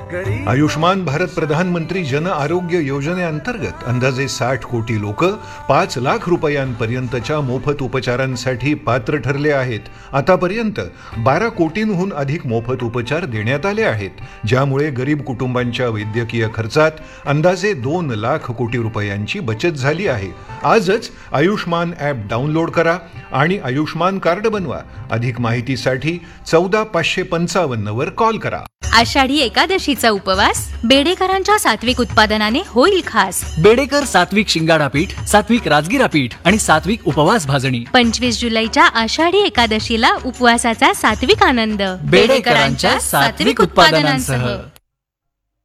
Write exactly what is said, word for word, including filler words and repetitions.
आयुष्मान भारत प्रधानमंत्री जन आरोग्य योजनेअंतर्गत अंदाजे साठ कोटी लोक पाच लाख रुपयांपर्यंतच्या मोफत उपचारांसाठी पात्र ठरले आहेत. आतापर्यंत बारा कोटींहून अधिक मोफत उपचार देण्यात आले आहेत, ज्यामुळे गरीब कुटुंबांच्या वैद्यकीय खर्चात अंदाजे दोन लाख कोटी रुपयांची बचत झाली आहे. आजच आयुष्मान ॲप डाउनलोड करा आणि आयुष्मान कार्ड बनवा. अधिक माहितीसाठी चौदा पाचशे पंचावन्न वर कॉल करा. आषाढी एकादशीचा उपवास बेडेकरांच्या सात्विक उत्पादनाने होईल खास. बेडेकर सात्विक शिंगाडा पीठ, सात्विक राजगिरा पीठ आणि सात्विक उपवास भाजणी. पंचवीस जुलैच्या आषाढी एकादशीला उपवासाचा सात्विक आनंद बेडेकरांच्या सात्विक उत्पादनांसह.